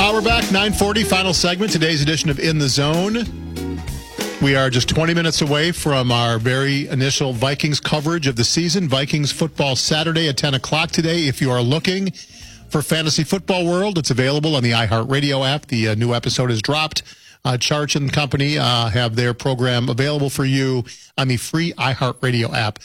We're back, 9:40, final segment, today's edition of In the Zone. We are just 20 minutes away from our very initial Vikings coverage of the season. Vikings football Saturday at 10 o'clock today. If you are looking for Fantasy Football World, it's available on the iHeartRadio app. The new episode has dropped. Charch and company have their program available for you on the free iHeartRadio app.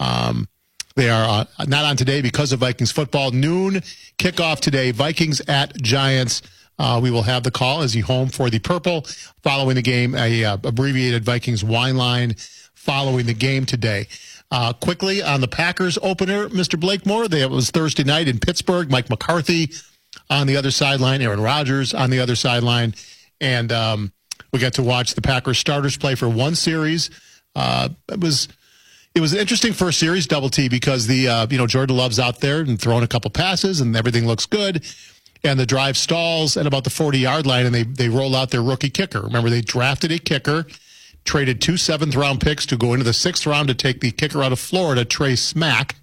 They are not on today because of Vikings football. Noon kickoff today, Vikings at Giants. We will have the call as you home for the purple. Following the game, a abbreviated Vikings wine line following the game today. Quickly on the Packers opener, Mr. Blakemore, it was Thursday night in Pittsburgh. Mike McCarthy on the other sideline, Aaron Rodgers on the other sideline. And we got to watch the Packers starters play for one series. It was an interesting first series, Double T, because Jordan Love's out there and throwing a couple passes and everything looks good. And the drive stalls at about the 40-yard line, and they roll out their rookie kicker. Remember, they drafted a kicker, traded 2 7th-round picks to go into the 6th round to take the kicker out of Florida, Trey Smack,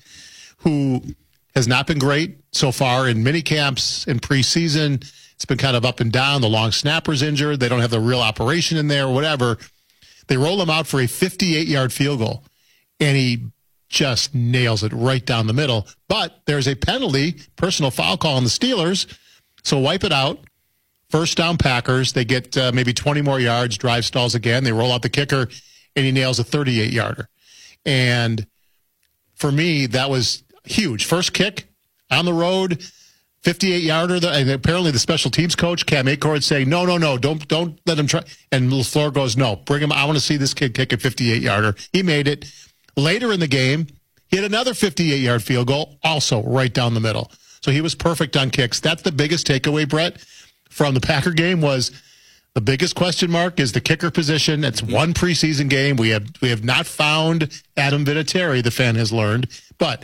who has not been great so far in mini camps and preseason. It's been kind of up and down. The long snapper's injured. They don't have the real operation in there, whatever. They roll him out for a 58-yard field goal, and he just nails it right down the middle. But there's a penalty, personal foul call on the Steelers. So wipe it out. First down Packers. They get maybe 20 more yards, drive stalls again. They roll out the kicker, and he nails a 38-yarder. And for me, that was huge. First kick on the road, 58-yarder. And apparently the special teams coach, Cam Acord, saying, no, don't let him try. And LaFleur goes, no, bring him. I want to see this kid kick a 58-yarder. He made it. Later in the game, he had another 58-yard field goal, also right down the middle. So he was perfect on kicks. That's the biggest takeaway, Brett, from the Packer game was the biggest question mark is the kicker position. It's one preseason game. We have not found Adam Vinatieri, the fan has learned. But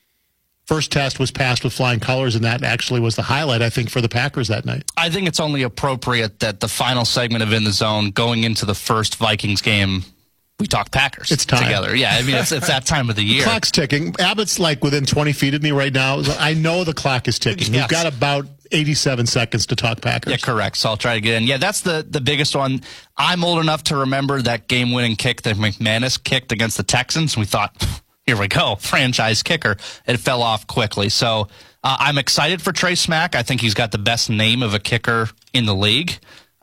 first test was passed with flying colors, and that actually was the highlight, I think, for the Packers that night. I think it's only appropriate that the final segment of In the Zone, going into the first Vikings game, we talk Packers together. Yeah, I mean, it's that time of the year. The clock's ticking. Abbott's like within 20 feet of me right now. I know the clock is ticking. Yes. We've got about 87 seconds to talk Packers. Yeah, correct. So I'll try to get in. Yeah, that's the biggest one. I'm old enough to remember that game-winning kick that McManus kicked against the Texans. We thought, here we go, franchise kicker. It fell off quickly. So I'm excited for Trey Smack. I think he's got the best name of a kicker in the league.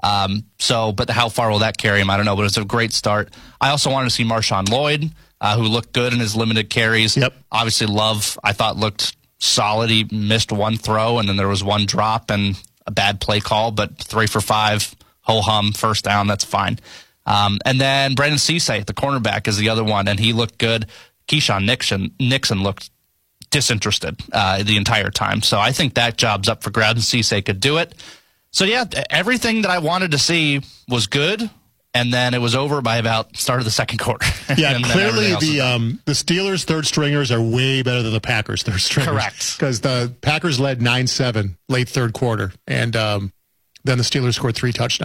But how far will that carry him? I don't know, but it's a great start. I also wanted to see Marshawn Lloyd, who looked good in his limited carries. Yep. Obviously, Love, I thought, looked solid. He missed one throw, and then there was one drop and a bad play call, but 3 for 5, ho-hum, first down, that's fine. And then Brandon Cisse, the cornerback, is the other one, and he looked good. Keyshawn Nixon looked disinterested the entire time. So I think that job's up for grabs, and Cisse could do it. So, yeah, everything that I wanted to see was good, and then it was over by about start of the second quarter. Yeah, clearly the Steelers' third stringers are way better than the Packers' third stringers. Correct. Because the Packers led 9-7 late third quarter, and then the Steelers scored 3 touchdowns.